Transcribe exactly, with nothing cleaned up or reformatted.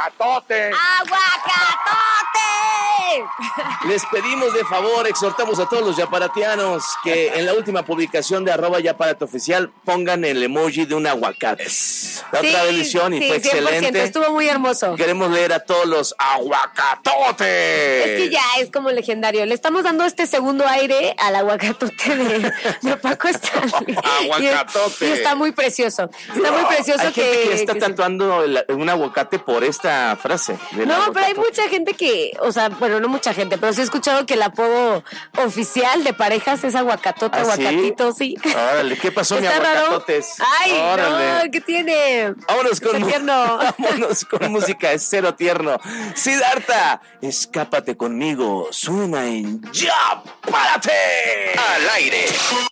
aguacatote. ¡Aguacatote! Les pedimos de favor, exhortamos a todos los yaparatianos que en la última publicación de arroba yaparate oficial pongan el emoji de un aguacate. La Sí, otra edición y sí, fue cien por ciento, excelente. estuvo muy hermoso. Queremos leer a todos los aguacatotes. Es que ya es como legendario. Le estamos dando este segundo aire al aguacatote de, de Paco Stanley. Aguacatote. Y, y está muy precioso. Está muy precioso. Hay que, gente que ya está que tatuando el- un aguacate por esta frase. del No, pero hay aguacatote. mucha gente que, o sea, bueno, no mucha gente, pero sí he escuchado que el apodo oficial de parejas es aguacatote, ¿Ah, sí? aguacatito, sí. Órale, ¿qué pasó, mi ¿Está raro? aguacatotes? Ay, Órale. no, ¿qué tiene? Vámonos con, Está mu- tierno. vámonos con música, es cero tierno. Siddhartha, escápate conmigo, suena en Ya Párate. Al aire